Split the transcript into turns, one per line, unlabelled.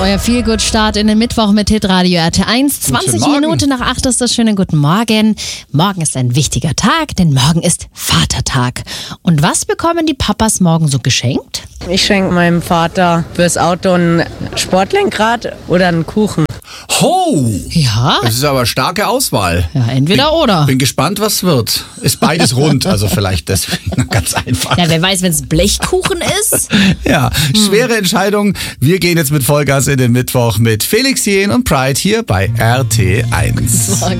euer Feelgood-Start in den Mittwoch mit Hitradio RT1. 20 Minuten nach 8 ist das schöne Guten Morgen. Morgen ist ein wichtiger Tag, denn morgen ist Vatertag. Und was bekommen die Papas morgen so geschenkt?
Ich schenke meinem Vater fürs Auto ein Sportlenkrad oder einen Kuchen.
Ho!
Ja.
Das ist aber starke Auswahl.
Ja, entweder oder.
Bin gespannt, was wird. Ist beides rund, also vielleicht deswegen ganz einfach.
Ja, wer weiß, wenn es Blechkuchen ist?
Ja, schwere Entscheidung. Wir gehen jetzt mit Vollgas in den Mittwoch mit Felix Jähn und Pride hier bei RT1.
Morgen.